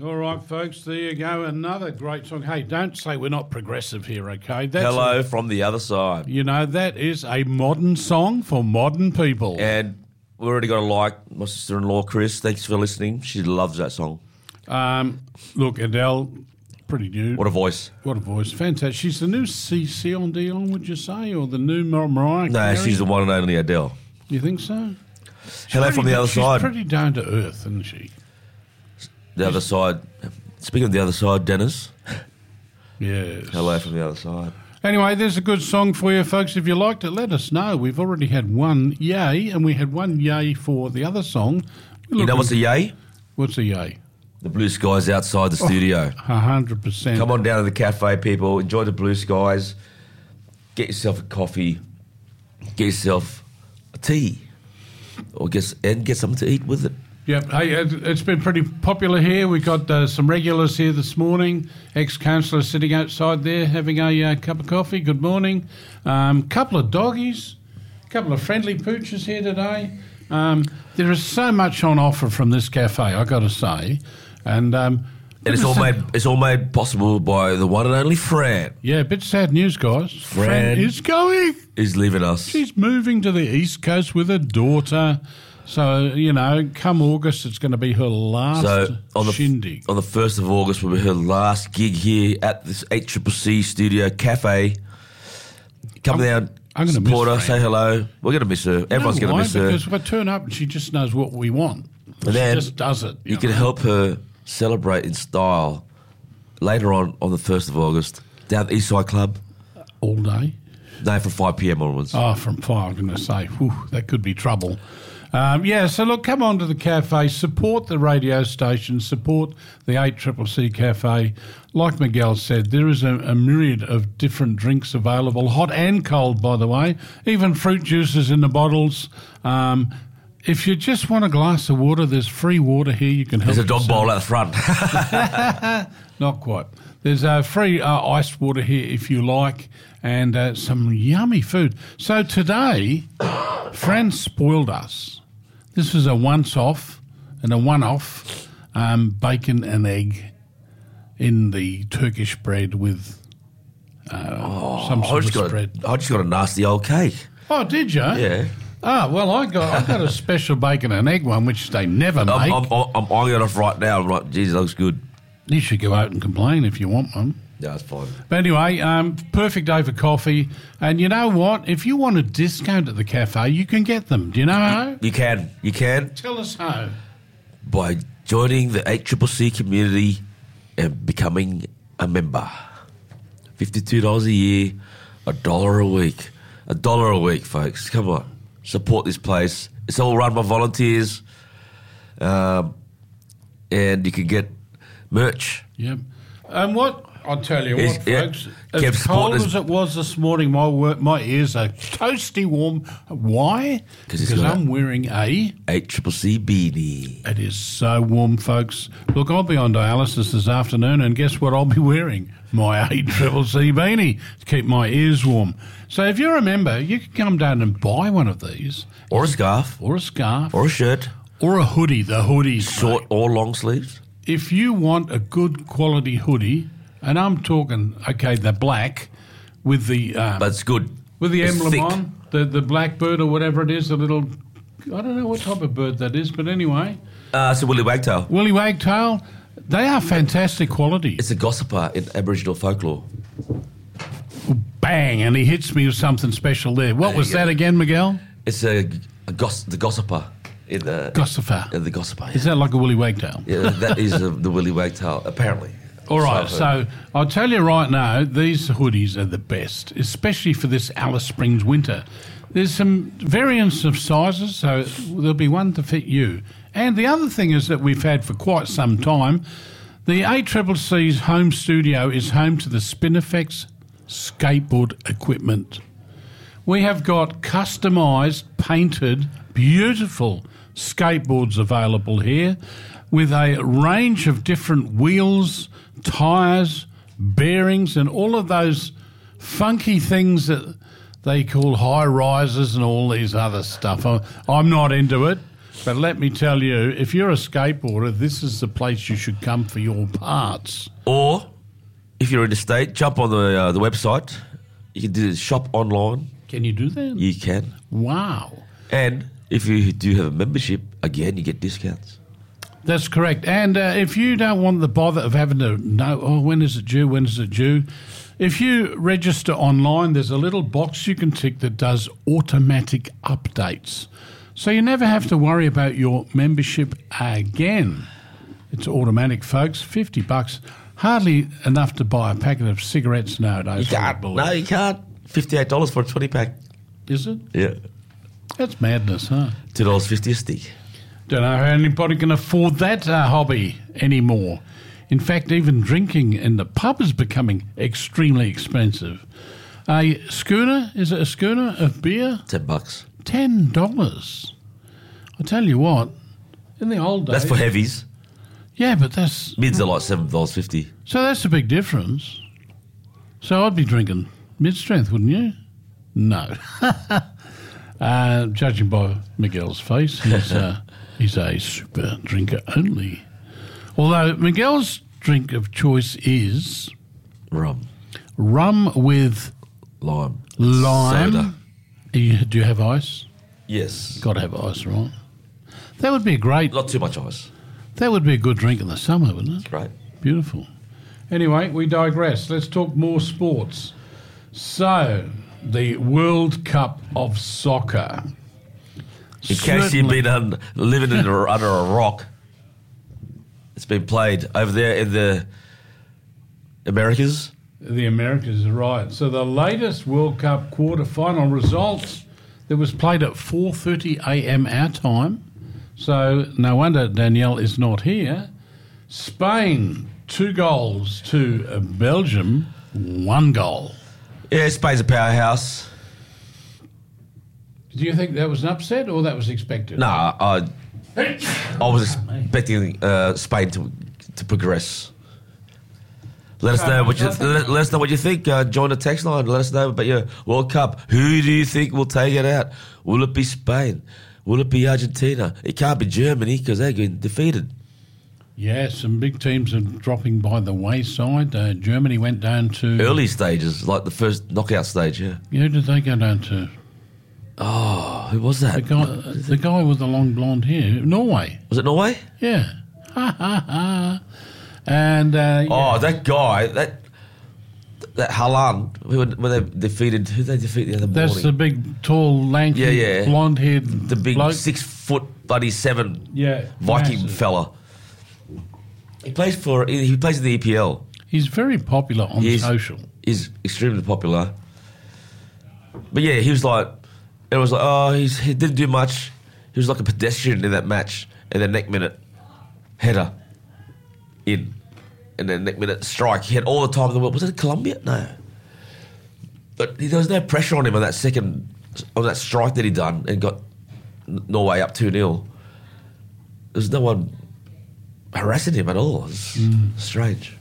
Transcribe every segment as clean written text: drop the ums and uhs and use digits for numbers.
All right, folks, there you go. Another great song. Hey, don't say we're not progressive here, okay? That's Hello from the other side. You know, that is a modern song for modern people. And we already got a like. My sister-in-law, Chris, thanks for listening. She loves that song. Look, Adele, pretty new. What a voice. What a voice. Fantastic. She's the new Celine Dion, would you say, or the new Mariah Carey? No, she's the one and only Adele. You think so? Hello from the other side. She's pretty down to earth, isn't she? The other side. Speaking of the other side, Dennis. Yes. Hello from the other side. Anyway, there's a good song for you, folks. If you liked it, let us know. We've already had one yay, and we had one yay for the other song. You know what's a yay? What's a yay? The blue skies outside the studio. 100%. Come on down to the cafe, people. Enjoy the blue skies. Get yourself a coffee. Get yourself a tea. Or get something to eat with it. Yep. Hey, it's been pretty popular here. We've got some regulars here this morning. Ex-councillor sitting outside there having a cup of coffee. Good morning. Couple of doggies. Couple of friendly pooches here today. There is so much on offer from this cafe, I got to say. And it's all made possible by the one and only Fran. Yeah, a bit sad news, guys. Fran is going. Is leaving us. She's moving to the East Coast with her daughter. So, you know, come August, it's going to be her last shindig. On the 1st of August will be her last gig here at this HCCC Studio Cafe. Come down, support her, say hello. We're going to miss her. Everyone's going to miss her. Because if I turn up and she just knows what we want. And then she just does it. You can help her celebrate in style later on the 1st of August down at the Eastside Club. All day? No, from 5 p.m. onwards. Oh, from 5, I'm going to say. Whew, that could be trouble. So look, come on to the cafe, support the radio station, support the 8CCC Cafe. Like Miguel said, there is a myriad of different drinks available, hot and cold, by the way, even fruit juices in the bottles. If you just want a glass of water, there's free water here. You can help. There's a dog bowl out the front. Not quite. There's free iced water here if you like, and some yummy food. So today, Fran spoiled us. This was a once-off and a one-off bacon and in the Turkish bread with some sort of spread. I just got a nasty old cake. Oh, did you? Yeah. Oh, well, I got a special bacon and egg one, which they never make. I'm eyeing it off right now. I'm like, geez, it looks good. You should go out and complain if you want one. Yeah, that's fine. But anyway, perfect day for coffee. And you know what? If you want a discount at the cafe, you can get them. Do you know how? You can. You can. Tell us how. By joining the 8CCC community and becoming a member. $52 a year, $1 a week. $1 a week, folks. Come on. Support this place. It's all run by volunteers. And you can get merch. Yep. And what... I'll tell you what, folks, as cold as it was this morning, my ears are toasty warm. Why? Because I'm wearing a 8CCC beanie. It is so warm, folks. Look, I'll be on dialysis this afternoon, and guess what I'll be wearing? My 8CCC beanie to keep my ears warm. So if you're a member, you can come down and buy one of these. Or a scarf. Or a scarf. Or a shirt. Or a hoodie. The hoodies. Short or long sleeves. If you want a good quality hoodie... And I'm talking, okay, the black with the... but it's good. With the emblem thick. on, the blackbird or whatever it is, the little... I don't know what type of bird that is, but anyway. It's a willy wagtail. Willy wagtail. They are fantastic quality. It's a gossiper in Aboriginal folklore. Bang, and he hits me with something special there. What was that again, Miguel? It's the gossiper. Gossiper. The gossiper. Is that like a willy wagtail? Yeah, that is the willy wagtail, apparently. All right, so I'll tell you right now, these hoodies are the best, especially for this Alice Springs winter. There's some variants of sizes, so there'll be one to fit you. And the other thing is that we've had for quite some time, the 8CCC's home studio is home to the Spinifex skateboard equipment. We have got customised, painted, beautiful skateboards available here with a range of different wheels, tyres, bearings, and all of those funky things that they call high rises and all these other stuff. I'm not into it, But let me tell you, if you're a skateboarder, this is the place you should come for your parts. Or, if you're in the state, jump on the website. You can do shop online. Can you do that? You can. Wow. And if you do have a membership, again, you get discounts. That's correct. And if you don't want the bother of having to know, when is it due, if you register online, there's a little box you can tick that does automatic updates. So you never have to worry about your membership again. It's automatic, folks. $50. Hardly enough to buy a packet of cigarettes nowadays. You can't. No, you can't. $58 for a 20-pack. Is it? Yeah. That's madness, huh? $2.50 a stick. Don't know how anybody can afford that hobby anymore. In fact, even drinking in the pub is becoming extremely expensive. A schooner, is it a schooner of beer? $10. $10. I tell you what, in the old days... That's for heavies. Yeah, but that's... Mids are like $7.50. So that's a big difference. So I'd be drinking mid-strength, wouldn't you? No. Judging by Miguel's face, he's a super drinker only. Although Miguel's drink of choice is... Rum with... Lime. Soda. Do you have ice? Yes. Got to have ice, right? That would be a great... Not too much ice. That would be a good drink in the summer, wouldn't it? Right. Beautiful. Anyway, we digress. Let's talk more sports. So, the World Cup of Soccer. In case you've been living under a rock, it's been played over there in the Americas. The Americas, right. So the latest World Cup quarter-final results, that was played at 4:30 a.m. our time. So no wonder Danielle is not here. Spain, 2 goals to Belgium, 1 goal. Yeah, Spain's a powerhouse. Do you think that was an upset or that was expected? No, I was expecting Spain to progress. Let us know what you think. Join the text line. Let us know about your World Cup. Who do you think will take it out? Will it be Spain? Will it be Argentina? It can't be Germany because they're getting defeated. Yeah, some big teams are dropping by the wayside. Germany went down to... Early stages, like the first knockout stage, yeah. Who did they go down to? Oh, who was that? The guy with the long blonde hair. Norway. Was it Norway? Yeah. Ha, ha, ha. And... yeah. Oh, that guy, that Haaland, when they defeated... Who did they defeat the other morning? That's the big, tall, lanky, blonde-haired the big bloke. 6 bloody 7 yeah, Viking massive fella. He plays in the EPL. He's very popular on social. He's extremely popular. But yeah, he was like, he didn't do much. He was like a pedestrian in that match. And then next minute, header in. And then next minute, strike. He had all the time in the world. Was it Colombia? No. But there was no pressure on him on that strike that he done and got Norway up 2-0. There's no one harassing him at all. It's strange.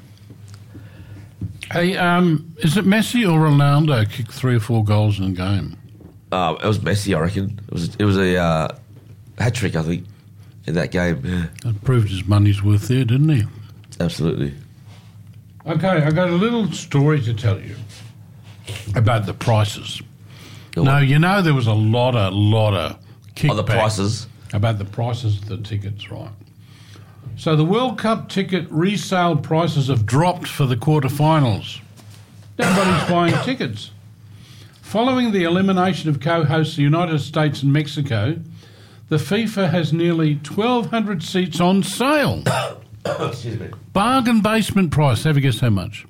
Hey, is it Messi or Ronaldo kicked 3 or 4 goals in a game? It was Messi, I reckon. It was a hat trick, I think, in that game. Yeah. That proved his money's worth there, didn't he? Absolutely. Okay, I got a little story to tell you about the prices. Now, you know there was a lot of kickback the prices? About the prices of the tickets, right? So the World Cup ticket resale prices have dropped for the quarterfinals. Nobody's buying tickets. Following the elimination of co-hosts the United States and Mexico, the FIFA has nearly 1,200 seats on sale. Excuse me. Bargain basement price. Have a guess how much?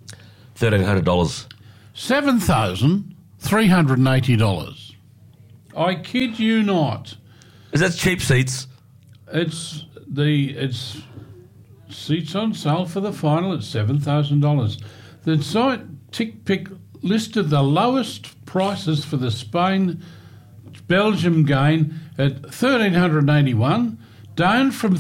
$1,300. $7,380. I kid you not. Is that cheap seats? It's seats on sale for the final at $7,000. The site TickPick listed the lowest prices for the Spain-Belgium game at $1,381, down from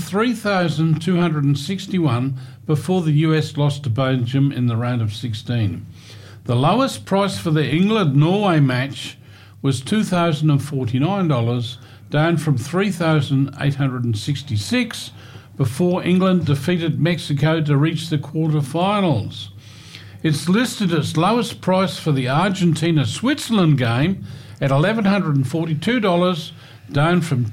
$3,261 before the US lost to Belgium in the round of 16. The lowest price for the England-Norway match was $2,049, down from 3,866 before England defeated Mexico to reach the quarterfinals. It's listed as lowest price for the Argentina-Switzerland game at $1,142, down from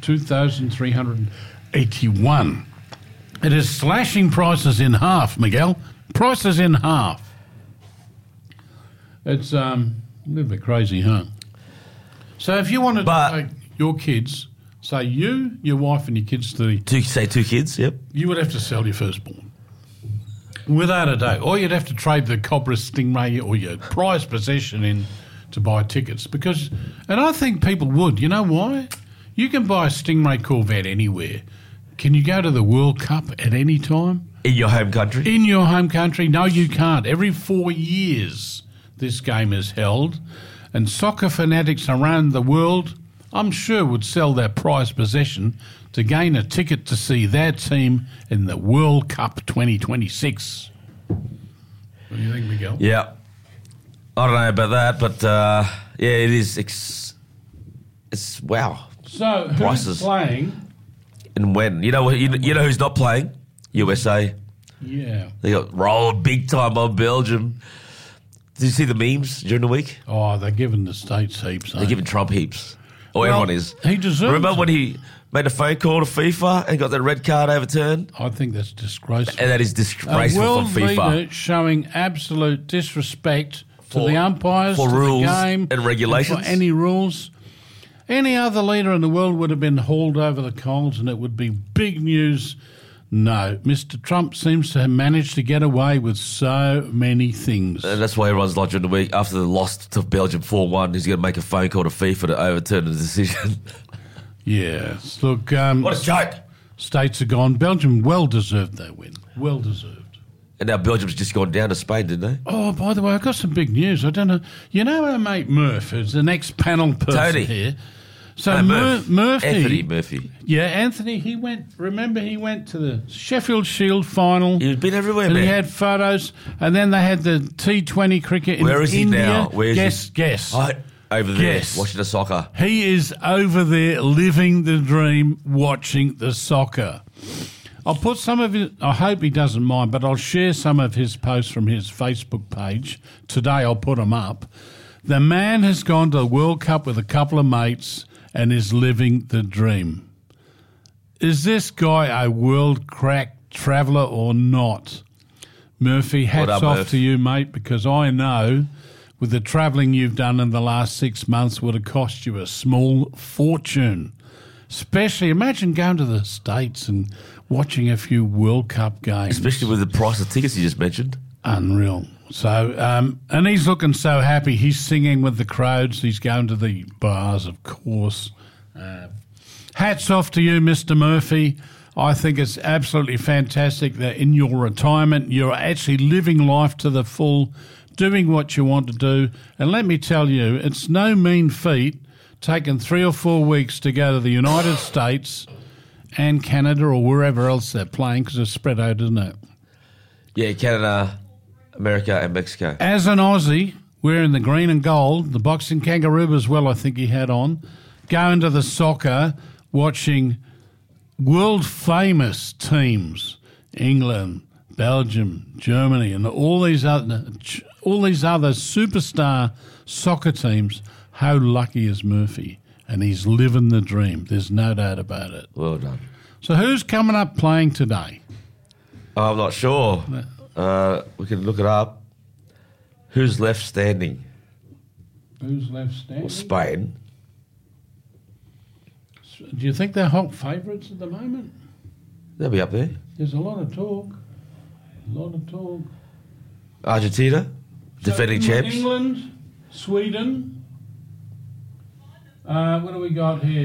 $2,381. It is slashing prices in half, Miguel. Prices in half. It's a little bit crazy, huh? So if you wanted to take your kids, say you, your wife and your kids to the... Two kids, yep. You would have to sell your firstborn. Without a doubt. Or you'd have to trade the Cobra Stingray or your prized possession in to buy tickets. Because, and I think people would. You know why? You can buy a Stingray Corvette anywhere. Can you go to the World Cup at any time? In your home country? In your home country? No, you can't. Every 4 years this game is held. And soccer fanatics around the world, I'm sure, would sell their prized possession to gain a ticket to see their team in the World Cup 2026. What do you think, Miguel? Yeah. I don't know about that, but yeah, it is. It's wow. So who's prices playing? And when? You know who's not playing? USA. Yeah. They got rolled big time on Belgium. Did you see the memes during the week? Oh, they're giving the States heaps. They're giving Trump heaps. Or Well, everyone is. he deserves Remember it. when he made a phone call to FIFA and got the red card overturned? I think that's disgraceful. And that is A disgraceful world from FIFA. leader showing absolute disrespect to For- the umpires, for to rules the game, and regulations. for any rules. Any other leader in the world would have been hauled over the coals and it would be big news. No, Mr. Trump seems to have managed to get away with so many things. And that's why everyone's like during the week, after the loss to Belgium 4-1, he's going to make a phone call to FIFA to overturn the decision. Yes. Look, What a joke. States are gone. Belgium well deserved their win. Well deserved. And now Belgium's just gone down to Spain, didn't they? Oh, by the way, I've got some big news. I don't know. You know our mate Murph, who's the next panel person Tony. here. So No, Murphy... Anthony Murphy. Yeah, Anthony, he went to the Sheffield Shield final. He's been everywhere, and man. he had photos. And then they had the T20 cricket in India. Where is he now? Where is Guess. Over there, Yes. watching the soccer. He is over there living the dream, watching the soccer. I'll put some of it, I hope he doesn't mind, but I'll share some of his posts from his Facebook page. Today I'll put them up. The man has gone to the World Cup with a couple of mates and is living the dream. Is this guy a world crack traveller or not? Murphy, hats up, off Murph? to you, mate, because I know with the travelling you've done in the last 6 months would have cost you a small fortune. Especially, imagine going to the States and watching a few World Cup games. Especially with the price of tickets you just mentioned. Unreal. So, and he's looking so happy. He's singing with the crowds. He's going to the bars, of course. Hats off to you, Mr. Murphy. I think it's absolutely fantastic that in your retirement you're actually living life to the full, doing what you want to do. And let me tell you, it's no mean feat taking 3 or 4 weeks to go to the United States and Canada or wherever else they're playing because it's spread out, isn't it? Yeah, Canada, America and Mexico. As an Aussie, wearing the green and gold, the boxing kangaroo as well, I think he had on, going to the soccer, watching world-famous teams, England, Belgium, Germany, and all these other superstar soccer teams. How lucky is Murphy? And he's living the dream. There's no doubt about it. Well done. So who's coming up playing today? I'm not sure. We can look it up. Who's left standing? Who's left standing? Well, Spain. Do you think they're hot favourites at the moment? They'll be up there. There's a lot of talk. Argentina, defending champs. England, Sweden. What do we got here?